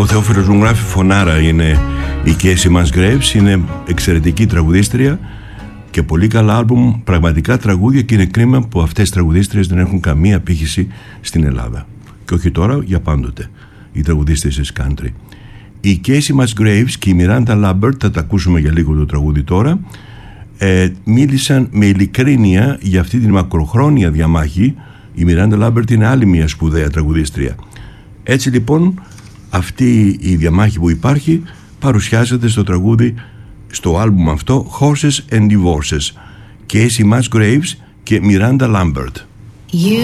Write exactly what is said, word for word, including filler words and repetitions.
Ο Θεόφιλος μου γράφει φωνάρα είναι η Casey Musgraves, είναι εξαιρετική τραγουδίστρια και πολύ καλά άλμπουμ, πραγματικά τραγούδια, και είναι κρίμα που αυτές οι τραγουδίστριες δεν έχουν καμία απήχηση στην Ελλάδα. Και όχι τώρα, για πάντοτε, οι τραγουδίστριες της country. Η Casey Musgraves και η Miranda Lambert, θα τα ακούσουμε για λίγο το τραγούδι τώρα, ε, μίλησαν με ειλικρίνεια για αυτή την μακροχρόνια διαμάχη. Η Miranda Lambert είναι άλλη μια σπουδαία τραγουδίστρια. Έτσι λοιπόν αυτή η διαμάχη που υπάρχει παρουσιάζεται στο τραγούδι, στο άλμπουμ αυτό, Horses and Divorces, Casey Musgraves και Miranda Lambert. You